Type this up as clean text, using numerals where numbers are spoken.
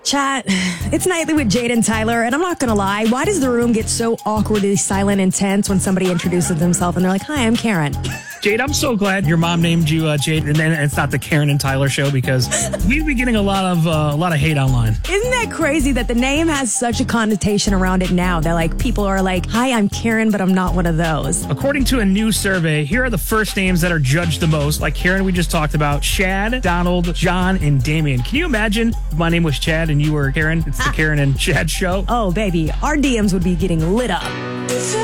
Chat, it's Nightly with Jade and Tyler, and I'm not going to lie. Why does the room get so awkwardly silent and tense when somebody introduces themselves and they're like, hi, I'm Karen? Jade, I'm so glad your mom named you Jade, and then it's not the Karen and Tyler show, because we've been getting a lot of hate online. Isn't that crazy that the name has such a connotation around it now? That like people are like, hi, I'm Karen, but I'm not one of those. According to a new survey, here are the first names that are judged the most. Like Karen, we just talked about: Chad, Donald, John, and Damien. Can you imagine if my name was Chad and you were Karen? It's the Karen and Chad show. Oh, baby, our DMs would be getting lit up.